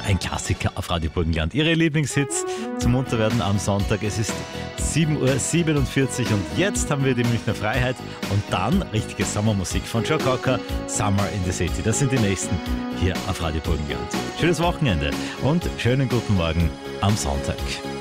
ein Klassiker auf Radio Burgenland. Ihre Lieblingshits zum Munterwerden am Sonntag. Es ist 7:47 Uhr und jetzt haben wir die Münchner Freiheit und dann richtige Sommermusik von Joe Cocker, Summer in the City. Das sind die nächsten hier auf Radio Burgenland. Schönes Wochenende und schönen guten Morgen am Sonntag.